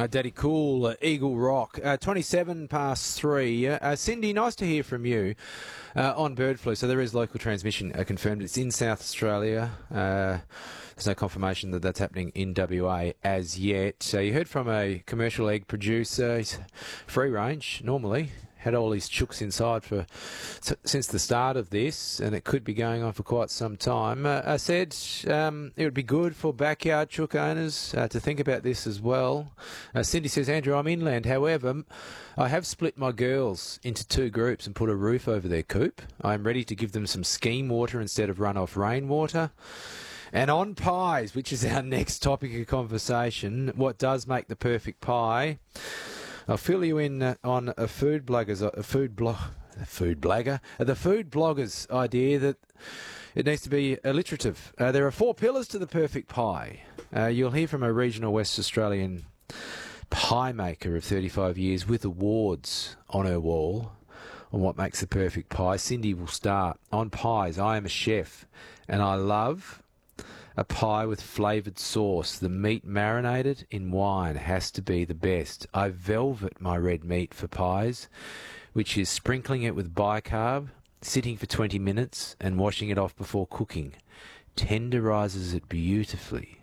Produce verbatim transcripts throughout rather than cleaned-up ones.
Uh, Daddy Cool, uh, Eagle Rock, uh, twenty-seven past three. Uh, uh, Cindy, nice to hear from you uh, on bird flu. So there is local transmission uh, confirmed. It's in South Australia. Uh, there's no confirmation that that's happening in W A as yet. So you heard from a commercial egg producer. He's free range normally. Had all his chooks inside for s- since the start of this, and it could be going on for quite some time. Uh, I said um, it would be good for backyard chook owners uh, to think about this as well. Uh, Cindy says, Andrew, I'm inland. However, I have split my girls into two groups and put a roof over their coop. I'm ready to give them some scheme water instead of runoff rainwater. And on pies, which is our next topic of conversation, what does make the perfect pie? I'll fill you in uh, on a food blogger's a food blog, a food blagger, uh, the food blogger's idea that it needs to be alliterative. Uh, there are four pillars to the perfect pie. Uh, you'll hear from a regional West Australian pie maker of thirty-five years with awards on her wall on what makes the perfect pie. Cindy will start on pies. I am a chef, and I love a pie with flavoured sauce. The meat marinated in wine has to be the best. I velvet my red meat for pies, which is sprinkling it with bicarb, sitting for twenty minutes and washing it off before cooking. Tenderises it beautifully.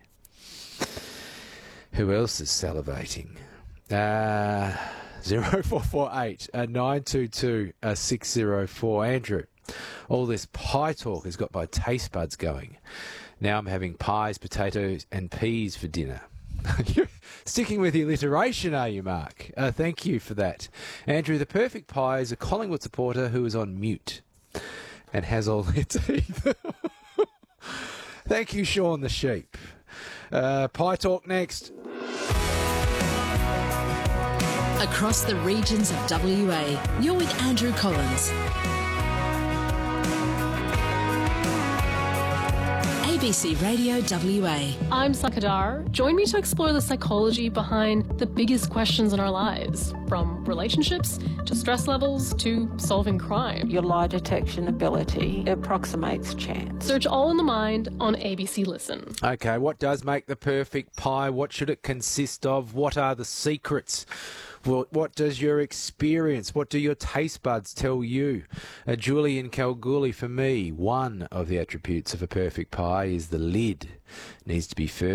Who else is salivating? Uh, zero four four eight nine two two six zero four. Andrew, all this pie talk has got my taste buds going. Now I'm having pies, potatoes and peas for dinner. You're sticking with the alliteration, are you, Mark? Uh, thank you for that. Andrew, the perfect pie is a Collingwood supporter who is on mute and has all their teeth. Thank you, Sean the Sheep. Uh, pie talk next. Across the regions of W A, you're with Andrew Collins. A B C Radio W A. I'm Sakadar. Join me to explore the psychology behind the biggest questions in our lives, from relationships to stress levels to solving crime. Your lie detection ability approximates chance. Search All in the Mind on A B C Listen. Okay, what does make the perfect pie? What should it consist of? What are the secrets? What, what does your experience, what do your taste buds tell you? Uh, Julie in Kalgoorlie, for me, one of the attributes of a perfect pie is the lid. It needs to be firm.